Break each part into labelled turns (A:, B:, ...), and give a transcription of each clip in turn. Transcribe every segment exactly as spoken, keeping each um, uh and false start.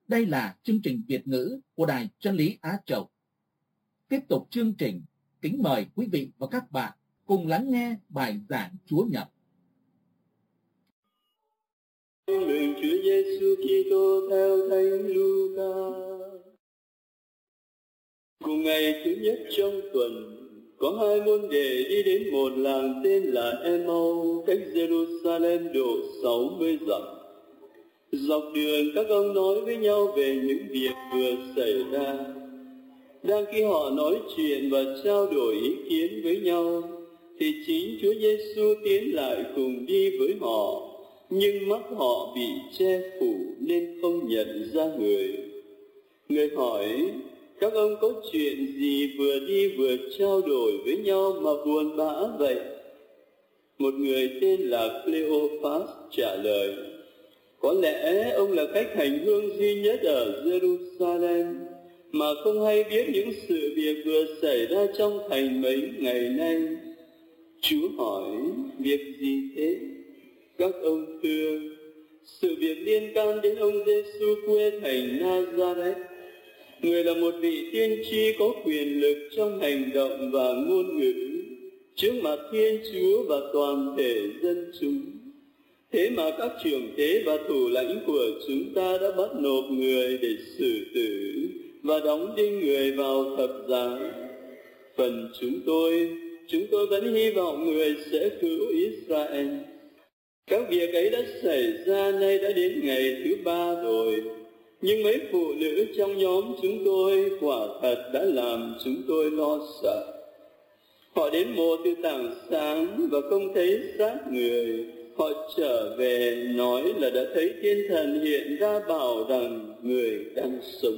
A: Đây là chương trình Việt ngữ của Đài Chân lý Á Châu. Tiếp tục chương trình, kính mời quý vị và các bạn cùng lắng nghe bài giảng Chúa Nhật.
B: Mừng Chúa Giêsu Kitô theo Thánh Luca. Cùng ngày thứ nhất trong tuần, có hai môn đệ đi đến một làng tên là Emau, cách Jerusalem độ sáu mươi dặm. Dọc đường các ông nói với nhau về những việc vừa xảy ra. Đang khi họ nói chuyện và trao đổi ý kiến với nhau, thì chính Chúa Giêsu tiến lại cùng đi với họ, nhưng mắt họ bị che phủ nên không nhận ra người. Người hỏi: các ông có chuyện gì vừa đi vừa trao đổi với nhau mà buồn bã vậy? Một người tên là Cleophas trả lời: có lẽ ông là khách hành hương duy nhất ở Jerusalem mà không hay biết những sự việc vừa xảy ra trong thành mấy ngày nay. Chúa hỏi: việc gì thế? Các ông thưa: sự việc liên can đến ông Giêsu quê thành Nazareth. Người là một vị tiên tri có quyền lực trong hành động và ngôn ngữ trước mặt Thiên Chúa và toàn thể dân chúng. Thế mà các trưởng tế và thủ lãnh của chúng ta đã bắt nộp người để xử tử và đóng đinh người vào thập giá. Phần chúng tôi, chúng tôi vẫn hy vọng người sẽ cứu Israel. Các việc ấy đã xảy ra, nay đã đến ngày thứ ba rồi. Nhưng mấy phụ nữ trong nhóm chúng tôi quả thật đã làm chúng tôi lo sợ. Họ đến mộ từ tảng sáng và không thấy xác người. Họ trở về nói là đã thấy thiên thần hiện ra bảo rằng người đang sống.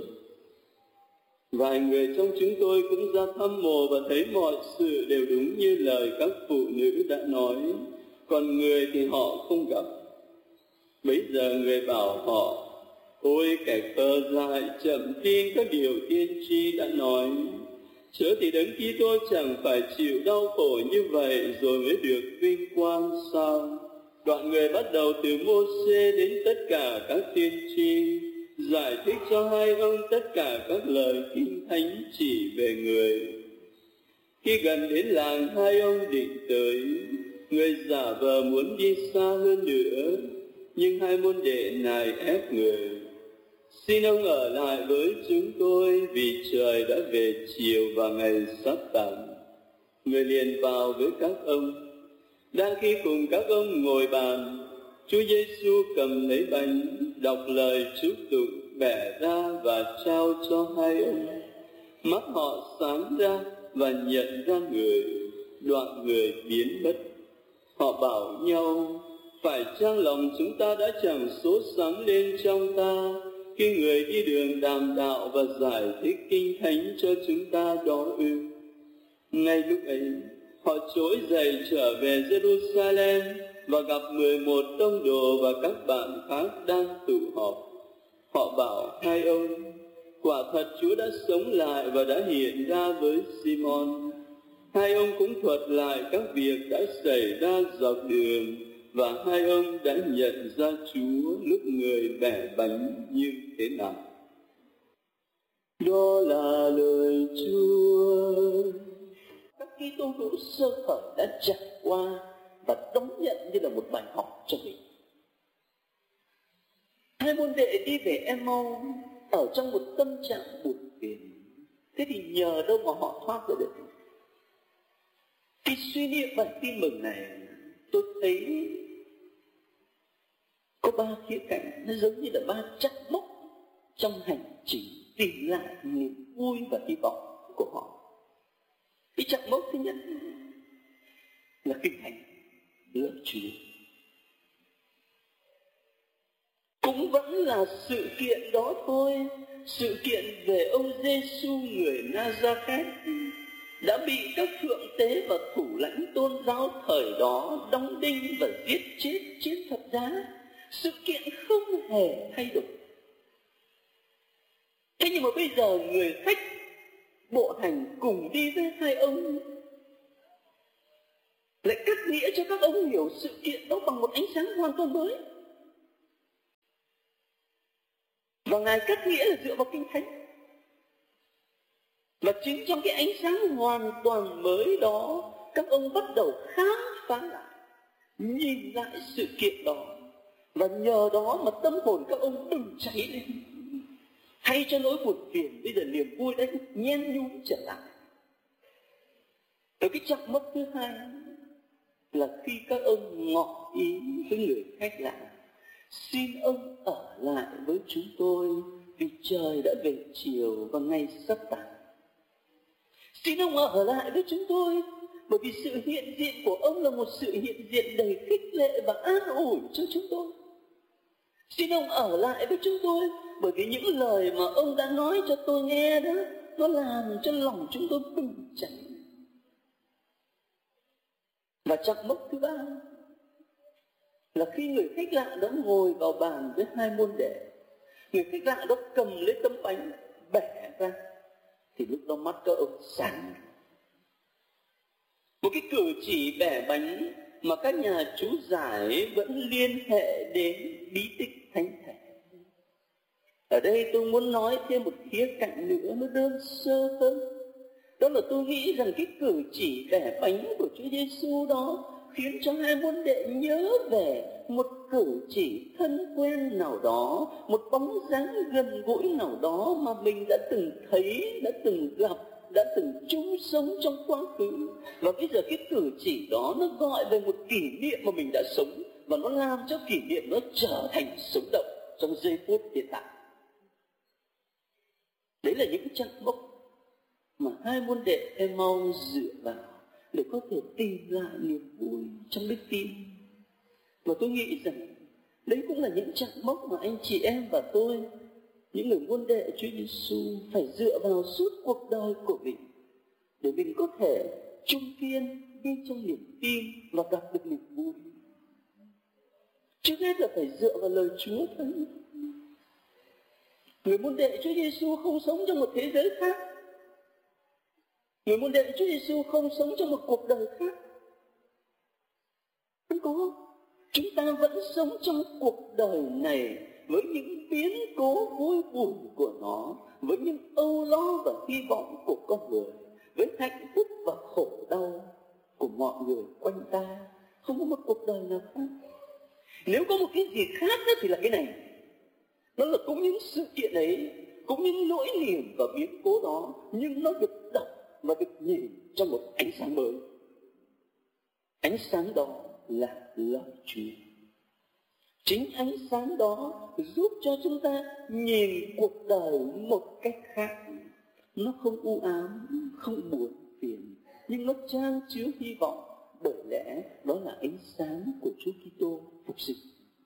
B: Vài người trong chúng tôi cũng ra thăm mộ và thấy mọi sự đều đúng như lời các phụ nữ đã nói, còn người thì họ không gặp. Bấy giờ người bảo họ: ôi kẻ khờ dại, chậm tin các điều tiên tri đã nói. Chớ thì Đấng Kitô chẳng phải chịu đau khổ như vậy rồi mới được vinh quang sao? Đoạn người bắt đầu từ Mô-sê đến tất cả các tiên tri, giải thích cho hai ông tất cả các lời kinh thánh chỉ về người. Khi gần đến làng hai ông định tới, người giả vờ muốn đi xa hơn nữa, nhưng hai môn đệ nài ép người: xin ông ở lại với chúng tôi vì trời đã về chiều và ngày sắp tàn. Người liền vào với các ông. Đang khi cùng các ông ngồi bàn, Chúa Giêsu cầm lấy bánh, đọc lời chúc tụng, bẻ ra và trao cho hai ông. Mắt họ sáng ra và nhận ra người, đoạn người biến mất. Họ bảo nhau: phải chăng lòng chúng ta đã chẳng sốt sắng lên trong ta khi người đi đường đàm đạo và giải thích kinh thánh cho chúng ta đó ư? Ngay lúc ấy, họ trỗi dậy trở về Jerusalem và gặp mười một tông đồ và các bạn khác đang tụ họp. Họ bảo hai ông: quả thật Chúa đã sống lại và đã hiện ra với Simon. Hai ông cũng thuật lại các việc đã xảy ra dọc đường, và hai ông đã nhận ra Chúa lúc người bẻ bánh như thế nào. Đó là lời Chúa.
C: Các Kitô hữu sơ khởi đã trải qua và đón nhận như là một bài học cho mình. Hai môn đệ đi về Emau ở trong một tâm trạng buồn phiền. Thế thì nhờ đâu mà họ thoát ra được? Khi suy niệm bản tin mừng này, tôi thấy có ba khía cạnh, nó giống như là ba chắc mốc trong hành trình tìm lại niềm vui và hy vọng của họ. Cái chắc mốc thứ nhất là kinh hành lời Chúa. Cũng vẫn là sự kiện đó thôi, sự kiện về ông Giêsu người Nazareth đã bị các thượng tế và thủ lãnh tôn giáo thời đó đóng đinh và giết chết trên thập giá. Sự kiện không hề thay đổi. Thế nhưng mà bây giờ người khách bộ hành cùng đi với hai ông lại cắt nghĩa cho các ông hiểu sự kiện đó bằng một ánh sáng hoàn toàn mới. Và Ngài cắt nghĩa là dựa vào Kinh Thánh. Và chính trong cái ánh sáng hoàn toàn mới đó, các ông bắt đầu khám phá lại, nhìn lại sự kiện đó. Và nhờ đó mà tâm hồn các ông bừng cháy lên. Thay cho nỗi buồn phiền, bây giờ niềm vui đấy nhen nhúm trở lại. Ở cái chặng mốc thứ hai là khi các ông ngỏ ý với người khách lạ: xin ông ở lại với chúng tôi vì trời đã về chiều và ngày sắp tàn. Xin ông ở lại với chúng tôi bởi vì sự hiện diện của ông là một sự hiện diện đầy khích lệ và an ủi cho chúng tôi. Xin ông ở lại với chúng tôi bởi vì những lời mà ông đã nói cho tôi nghe đó, nó làm cho lòng chúng tôi bừng cháy. Và chặng mốc thứ ba là khi người khách lạ đó ngồi vào bàn với hai môn đệ, người khách lạ đó cầm lấy tấm bánh bẻ ra, thì lúc đó mắt các ông sáng. Một cái cử chỉ bẻ bánh mà các nhà chú giải vẫn liên hệ đến bí tích thánh thể. Ở đây tôi muốn nói thêm một khía cạnh nữa, nó đơn sơ hơn. Đó là tôi nghĩ rằng cái cử chỉ bẻ bánh của Chúa Giêsu đó khiến cho hai môn đệ nhớ về một cử chỉ thân quen nào đó, một bóng dáng gần gũi nào đó mà mình đã từng thấy, đã từng gặp, đã từng chung sống trong quá khứ. Và bây giờ cái cử chỉ đó nó gọi về một kỷ niệm mà mình đã sống, và nó làm cho kỷ niệm nó trở thành sống động trong giây phút hiện tại. Đấy là những chặng mốc mà hai môn đệ Emmaus dựa vào để có thể tìm lại niềm vui trong đức tin. Và tôi nghĩ rằng đấy cũng là những chặng mốc mà anh chị em và tôi, những người môn đệ Chúa Giêsu, phải dựa vào suốt cuộc đời của mình để mình có thể chung kiên đi trong niềm tin và gặp được niềm vui. Trước hết là phải dựa vào lời Chúa thôi. Người môn đệ Chúa Giêsu không sống trong một thế giới khác. Người môn đệ Chúa Giêsu không sống trong một cuộc đời khác. Không có. Chúng ta vẫn sống trong cuộc đời này với những biến cố vui buồn của nó, với những âu lo và hy vọng của con người, với hạnh phúc và khổ đau của mọi người quanh ta. Không có một cuộc đời nào khác. Nếu có một cái gì khác đó thì là cái này. Nó là cũng những sự kiện ấy, cũng những nỗi niềm và biến cố đó, nhưng nó được đọc và được nhìn trong một ánh sáng mới. Ánh sáng đó là lời Chúa. Chính ánh sáng đó giúp cho chúng ta nhìn cuộc đời một cách khác. Nó không u ám, không buồn phiền, nhưng nó chan chứa hy vọng, bởi lẽ đó là ánh sáng của Chúa Kitô phục sinh.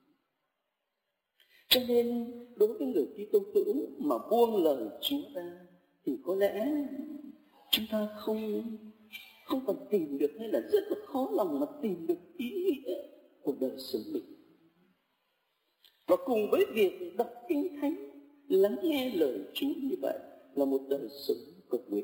C: Cho nên đối với người Kitô hữu mà buông lời Chúa ra thì có lẽ chúng ta không không còn tìm được, hay là rất là khó lòng mà tìm được ý nghĩa của đời sống mình. Và cùng với việc đọc Kinh Thánh, lắng nghe lời Chúa như vậy là một đời sống cầu nguyện.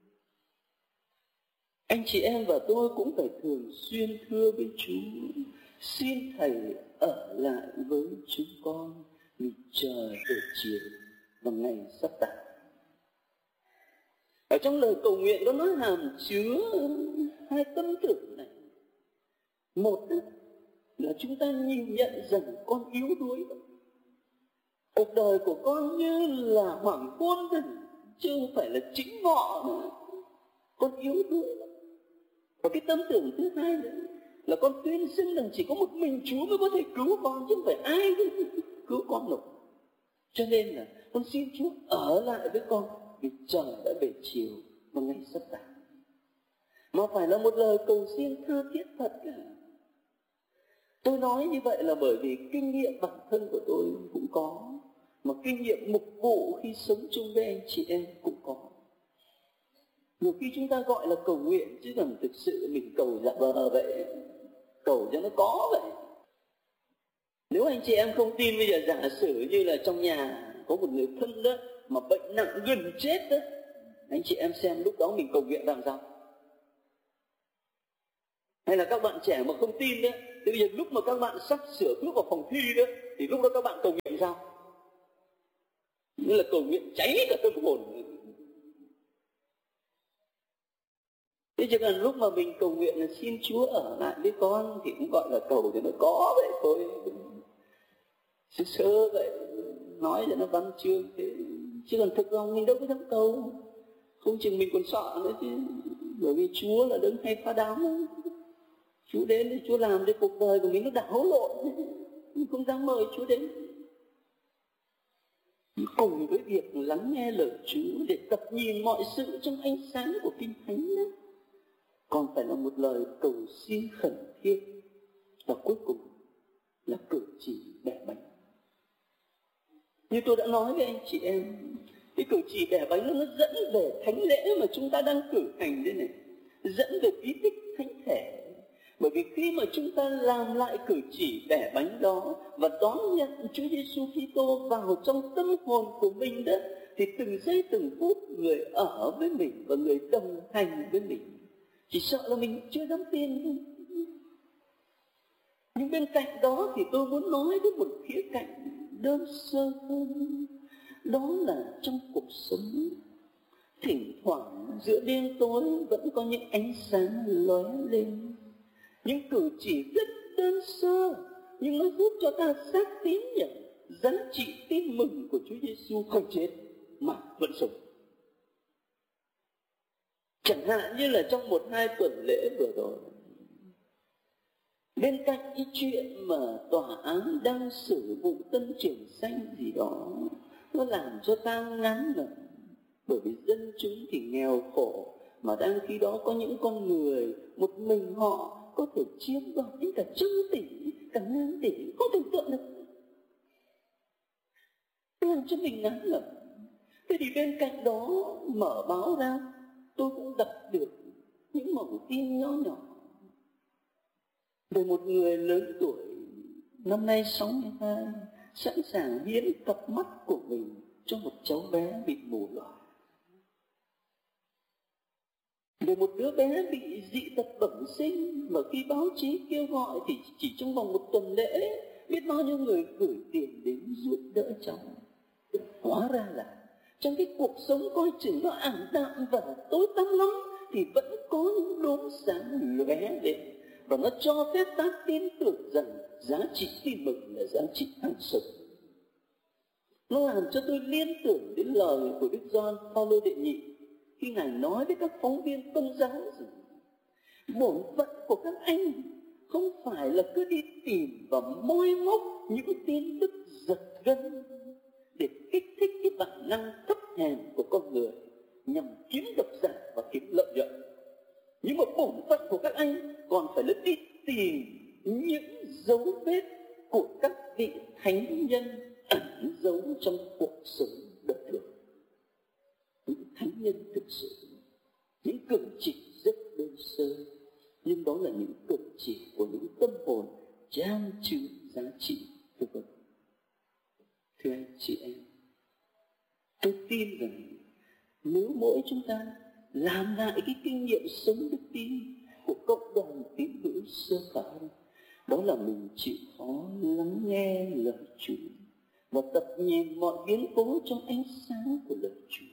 C: Anh chị em và tôi cũng phải thường xuyên thưa với Chúa: xin Thầy ở lại với chúng con vì trời về chiều và ngày sắp tàn. Ở trong lời cầu nguyện đó, nó hàm chứa hai tâm tưởng này. Một là chúng ta nhìn nhận rằng con yếu đuối. Cuộc đời của con như là hoàng hôn thôi, chứ không phải là chính ngọ nữa. Con yếu đuối. Và cái tâm tưởng thứ hai nữa là con tuyên xưng rằng chỉ có một mình Chúa mới có thể cứu con, chứ không phải ai cứu con được. Cho nên là con xin Chúa ở lại với con vì trời đã về chiều và ngày sắp tàn. Mà phải là một lời cầu xin tha thiết thật cả. Tôi nói như vậy là bởi vì kinh nghiệm bản thân của tôi cũng có, mà kinh nghiệm mục vụ khi sống chung với anh chị em cũng có. Nhiều khi chúng ta gọi là cầu nguyện, chứ còn thực sự mình cầu giả vờ vậy, cầu cho nó có vậy. Nếu anh chị em không tin, bây giờ giả sử như là trong nhà có một người thân đó mà bệnh nặng gần chết đó, anh chị em xem lúc đó mình cầu nguyện làm sao? Hay là các bạn trẻ mà không tin đó, thì bây giờ lúc mà các bạn sắp sửa bước vào phòng thi đó, thì lúc đó các bạn cầu nguyện sao? Như là cầu nguyện cháy cả tâm hồn. Thế chứ còn lúc mà mình cầu nguyện là xin Chúa ở lại với con thì cũng gọi là cầu cho nó có vậy thôi. Sơ sơ vậy, nói cho nó văn chương thế. Chứ còn thực lòng mình đâu có dám cầu. Không chừng mình còn sợ nữa chứ. Bởi vì Chúa là đấng hay phá đám. Chúa đến thì Chúa làm cho cuộc đời của mình nó đảo lộn. Mình không dám mời Chúa đến. Cùng với việc lắng nghe lời Chúa để tập nhìn mọi sự trong ánh sáng của Kinh Thánh đó, còn phải là một lời cầu xin khẩn thiết. Và cuối cùng là cử chỉ bẻ bánh. Như tôi đã nói với anh chị em, cái cử chỉ bẻ bánh nó dẫn về thánh lễ mà chúng ta đang cử hành đây này, dẫn về bí tích thánh thể. Bởi vì khi mà chúng ta làm lại cử chỉ bẻ bánh đó và đón nhận Chúa Giêsu Kitô vào trong tâm hồn của mình đó, thì từng giây từng phút người ở với mình và người đồng hành với mình. Chỉ sợ là mình chưa dám tin thôi. Nhưng bên cạnh đó thì tôi muốn nói đến một khía cạnh đơn sơ hơn. Đó là trong cuộc sống, thỉnh thoảng giữa đêm tối vẫn có những ánh sáng lóe lên. Những cử chỉ rất đơn sơ, nhưng nó giúp cho ta xác tín nhận giá trị tin mừng của Chúa Giêsu không chết mà vẫn sống. Chẳng hạn như là trong một hai tuần lễ vừa rồi, bên cạnh cái chuyện mà tòa án đang xử vụ Tân Trường Xanh gì đó, nó làm cho ta ngán ngẩm. Bởi vì dân chúng thì nghèo khổ, mà đang khi đó có những con người một mình họ có thể chiếm đoạt đến cả trăm tỷ, cả ngàn tỷ, không tưởng tượng được. Làm cho mình ngán ngẩm. Thế thì bên cạnh đó mở báo ra, tôi cũng đọc được những mẩu tin nhỏ nhỏ về một người lớn tuổi, năm nay sáu mươi hai, sẵn sàng hiến cặp mắt của mình cho một cháu bé bị mù lòa. Về một đứa bé bị dị tật bẩm sinh mà khi báo chí kêu gọi thì chỉ trong vòng một tuần lễ biết bao nhiêu người gửi tiền đến giúp đỡ cháu. Hóa ra là trong cái cuộc sống coi chừng nó ảm đạm và tối tăm lắm thì vẫn có những đốm sáng lóe lên, và nó cho phép ta tin tưởng rằng giá trị tin mừng là giá trị hàng sống. Nó làm cho tôi liên tưởng đến lời của Đức Gioan Phaolô đệ nhị khi Ngài nói với các phóng viên Công giáo rằng bổn phận của các anh không phải là cứ đi tìm và moi móc những tin tức giật gân để kích thích cái bản năng thấp hèn của con người nhằm kiếm độc giả và kiếm lợi nhuận. Nhưng mà bổn phận của các anh còn phải là đi tìm những dấu vết của các vị thánh nhân ẩn giấu trong cuộc sống đời thường. Những thánh nhân thực sự, những cử chỉ rất đơn sơ, nhưng đó là những cử chỉ của những tâm hồn chan chứa giá trị của Phật. Thưa anh chị em, tôi tin rằng nếu mỗi chúng ta làm lại cái kinh nghiệm sống đức tin của cộng đồng tín hữu sơ khởi, đó là mình chịu khó lắng nghe lời Chúa và tập nhìn mọi biến cố trong ánh sáng của lời Chúa.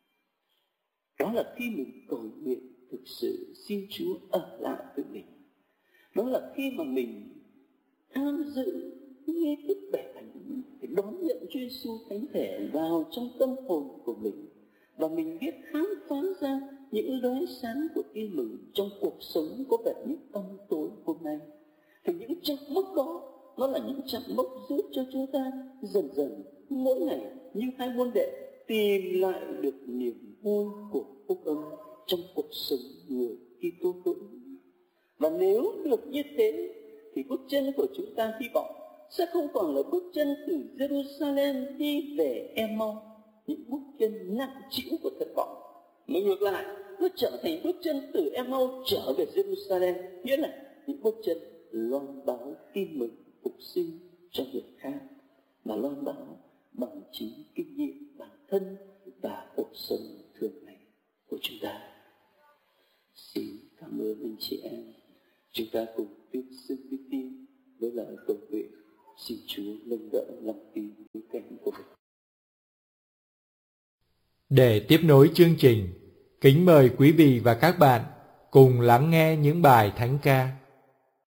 C: Đó là khi mình cầu nguyện thực sự xin Chúa ở lại với mình. Đó là khi mà mình tham dự nghi thức bẻ bánh để đón nhận Chúa Giêsu thánh thể vào trong tâm hồn của mình, và mình biết khám phá ra những lóe sáng của tin mừng trong cuộc sống có vẻ như tăm tối hôm nay. Thì những chặng mốc đó, nó là những chặng mốc giúp cho chúng ta dần dần mỗi ngày như hai môn đệ tìm lại được niềm vui của phúc âm trong cuộc sống người Kitô hữu. Và nếu được như thế thì bước chân của chúng ta hy vọng sẽ không còn là bước chân từ Jerusalem đi về Emau, những bước chân nặng trĩu của thất vọng, mà ngược lại nó trở thành bước chân từ Emau trở về Jerusalem, nghĩa là những bước chân loan báo tin mừng phục sinh cho người khác, mà loan báo bằng chính kinh nghiệm bản thân và cuộc sống thường ngày của chúng ta. Xin cảm ơn anh chị em. Chúng ta cùng tiếp sức đức tin với lời cầu nguyện. Xin Chúa nâng đỡ lòng tin với cánh của mình.
D: Để tiếp nối chương trình, kính mời quý vị và các bạn cùng lắng nghe những bài thánh ca